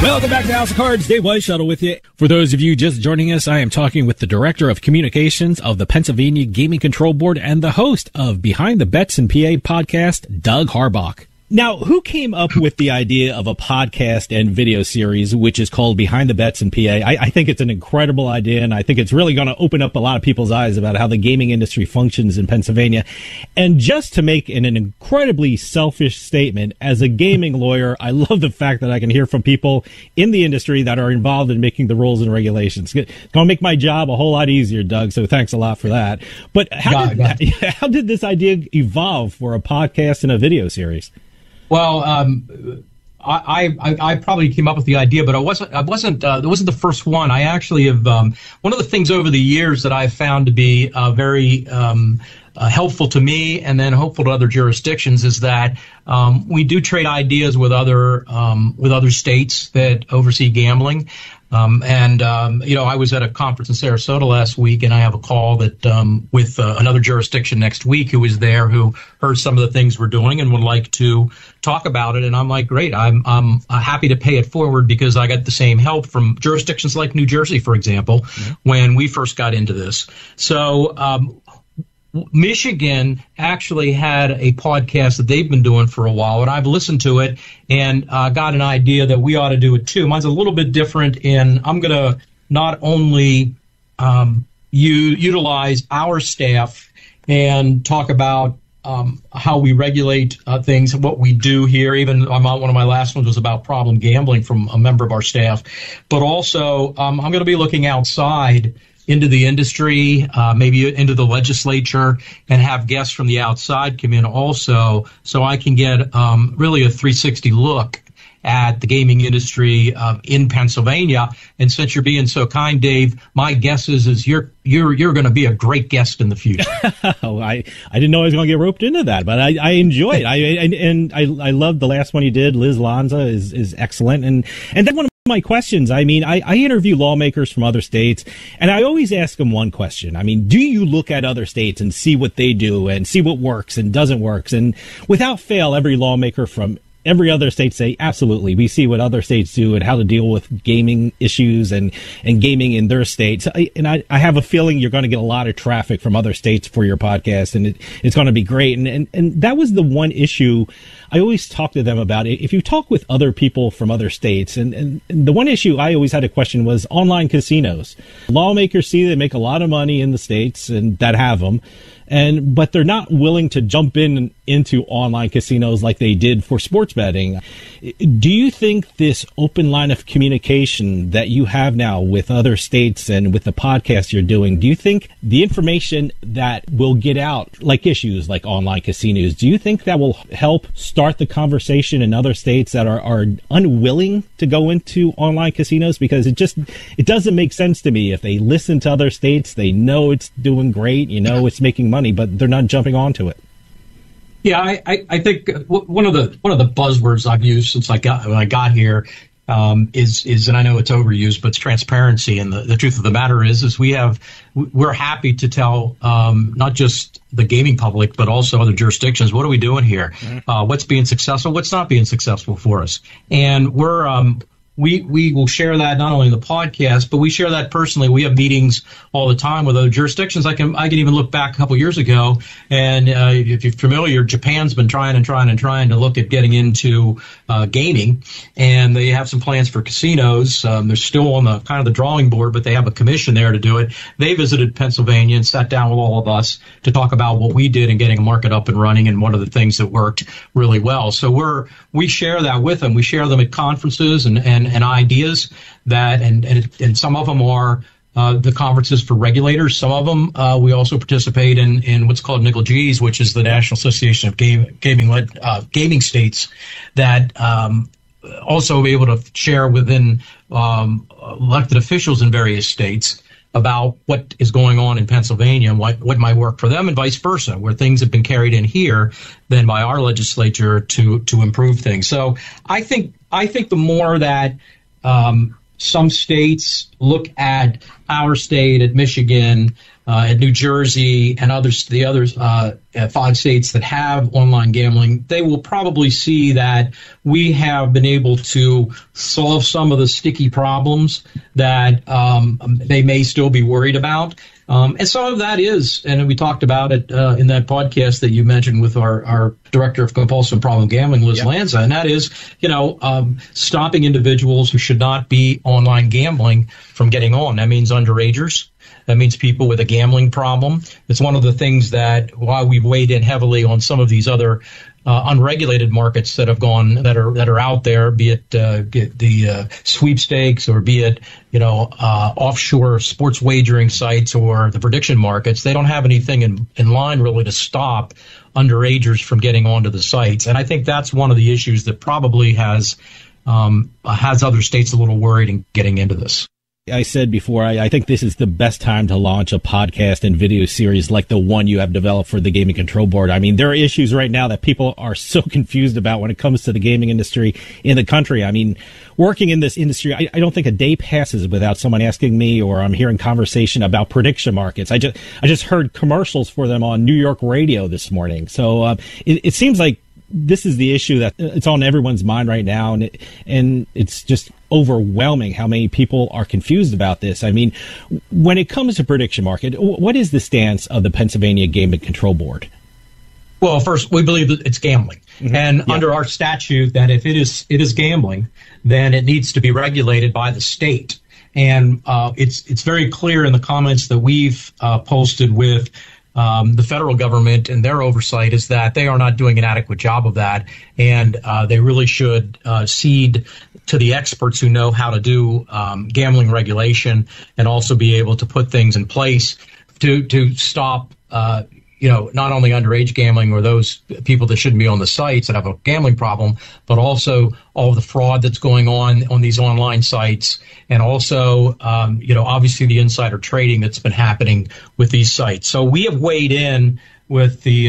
Welcome back to House of Cards. Dave Weishuttle with you. For those of you just joining us, I am talking with the Director of Communications of the Pennsylvania Gaming Control Board and the host of Behind the Bets in PA podcast, Doug Harbach. Now, who came up with the idea of a podcast and video series, which is called Behind the Bets in PA? I think it's an incredible idea, and I think it's really going to open up a lot of people's eyes about how the gaming industry functions in Pennsylvania. And just to make an incredibly selfish statement, as a gaming lawyer, I love the fact that I can hear from people in the industry that are involved in making the rules and regulations. It's going to make my job a whole lot easier, Doug, so thanks a lot for that. But how did this idea evolve for a podcast and a video series? Well, I probably came up with the idea, but it wasn't the first one. I actually have one of the things over the years that I've found to be very helpful to me, and then hopeful to other jurisdictions, is that we do trade ideas with other states that oversee gambling. I was at a conference in Sarasota last week, and I have a call that with another jurisdiction next week who is there, who heard some of the things we're doing and would like to talk about it. And I'm like, great, I'm happy to pay it forward, because I got the same help from jurisdictions like New Jersey, for example, when we first got into this. So Michigan actually had a podcast that they've been doing for a while, and I've listened to it and got an idea that we ought to do it too. Mine's a little bit different in I'm going to not only utilize our staff and talk about how we regulate things, what we do here. Even one of my last ones was about problem gambling from a member of our staff, but also I'm going to be looking outside into the industry, maybe into the legislature, and have guests from the outside come in also, so I can get really a 360 look at the gaming industry in Pennsylvania. And since you're being so kind, Dave, my guess is you're going to be a great guest in the future. I didn't know I was going to get roped into that, but I enjoy it. I love the last one you did. Liz Lanza is excellent, and then one of my questions, I interview lawmakers from other states, and I always ask them one question. Do you look at other states and see what they do and see what works and doesn't work? And without fail, every lawmaker from every other state say, absolutely, we see what other states do and how to deal with gaming issues and gaming in their states. And I have a feeling you're going to get a lot of traffic from other states for your podcast, and it's going to be great. And that was the one issue I always talk to them about. If you talk with other people from other states, and the one issue I always had a question was online casinos. Lawmakers see they make a lot of money in the states and that have them, but they're not willing to jump into online casinos like they did for sports betting. Do you think this open line of communication that you have now with other states and with the podcast you're doing, do you think the information that will get out, like issues like online casinos, do you think that will help start the conversation in other states that are unwilling to go into online casinos? Because it doesn't make sense to me. If they listen to other states, they know it's doing great, it's making money, but they're not jumping onto it. Yeah, I think one of the buzzwords I've used since when I got here is, and I know it's overused, but it's transparency. And the truth of the matter is we're happy to tell not just the gaming public, but also other jurisdictions, what are we doing here? What's being successful? What's not being successful for us? And we will share that not only in the podcast, but we share that personally. We have meetings all the time with other jurisdictions. I can even look back a couple years ago, and if you're familiar, Japan's been trying to look at getting into gaming, and they have some plans for casinos. They're still on the kind of the drawing board, but they have a commission there to do it. They visited Pennsylvania and sat down with all of us to talk about what we did in getting a market up and running, and one of the things that worked really well. So we share that with them. We share them at conferences and ideas that, and some of them are the conferences for regulators. Some of them we also participate in what's called NIGLGs, which is the National Association of Gaming States, that also be able to share within elected officials in various states about what is going on in Pennsylvania and what might work for them, and vice versa, where things have been carried in here then by our legislature to improve things. So I think the more that some states look at our state, at Michigan, at New Jersey, and the other 5 states that have online gambling, they will probably see that we have been able to solve some of the sticky problems that they may still be worried about. And some of that is, and we talked about it in that podcast that you mentioned with our director of compulsive problem gambling, Liz Lanza, and that is, stopping individuals who should not be online gambling from getting on. That means underagers. That means people with a gambling problem. It's one of the things that why we've weighed in heavily on some of these other unregulated markets that are out there, be it the sweepstakes or be it offshore sports wagering sites or the prediction markets. They don't have anything in line really to stop underagers from getting onto the sites, and I think that's one of the issues that probably has other states a little worried in getting into this. I said before, I think this is the best time to launch a podcast and video series like the one you have developed for the Gaming Control Board. I mean, there are issues right now that people are so confused about when it comes to the gaming industry in the country. I mean, working in this industry, I don't think a day passes without someone asking me or I'm hearing conversation about prediction markets. I just heard commercials for them on New York radio this morning. So it seems like this is the issue that it's on everyone's mind right now, and it's just overwhelming how many people are confused about this. I mean, when it comes to prediction market, what is the stance of the Pennsylvania Gaming Control Board? Well, first, we believe that it's gambling, and under our statute, that if it is gambling, then it needs to be regulated by the state. And it's very clear in the comments that we've posted with the federal government and their oversight is that they are not doing an adequate job of that, and they really should cede to the experts who know how to do gambling regulation and also be able to put things in place to stop not only underage gambling or those people that shouldn't be on the sites that have a gambling problem, but also all of the fraud that's going on these online sites, and also, obviously the insider trading that's been happening with these sites. So we have weighed in with the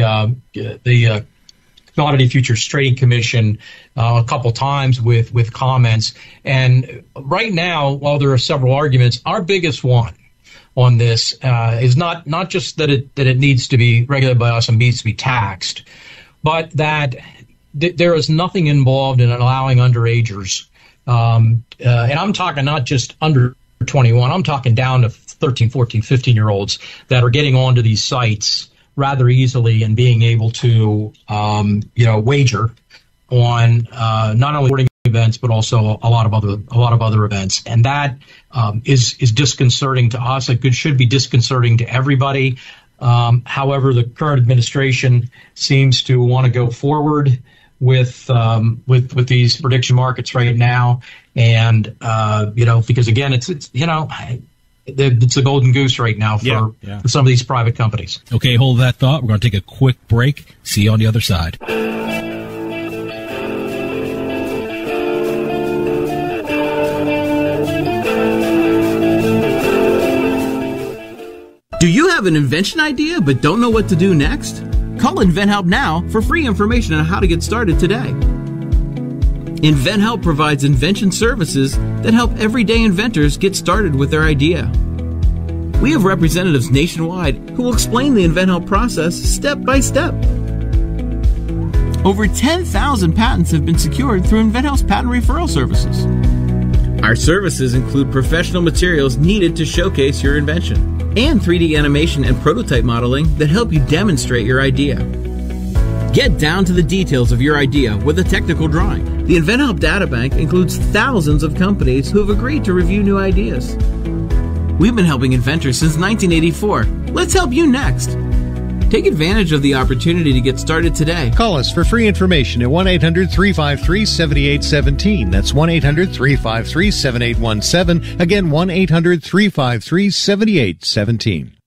Commodity Futures Trading Commission a couple times with comments. And right now, while there are several arguments, our biggest one on this is not just that it needs to be regulated by us and needs to be taxed, but that there is nothing involved in allowing underagers, and I'm talking not just under 21, I'm talking down to 13, 14, 15-year-olds that are getting onto these sites rather easily and being able to, wager on not only sporting events but also a lot of other events, and that is disconcerting to us. It should be disconcerting to everybody. However, the current administration seems to want to go forward with these prediction markets right now, and because again, it's the golden goose right now for some of these private companies. Okay, hold that thought. We're going to take a quick break. See you on the other side. Do you have an invention idea but don't know what to do next? Call InventHelp now for free information on how to get started today. InventHelp provides invention services that help everyday inventors get started with their idea. We have representatives nationwide who will explain the InventHelp process step by step. Over 10,000 patents have been secured through InventHelp's patent referral services. Our services include professional materials needed to showcase your invention, and 3D animation and prototype modeling that help you demonstrate your idea. Get down to the details of your idea with a technical drawing. The InventHelp Databank includes thousands of companies who have agreed to review new ideas. We've been helping inventors since 1984. Let's help you next. Take advantage of the opportunity to get started today. Call us for free information at 1-800-353-7817. That's 1-800-353-7817. Again, 1-800-353-7817.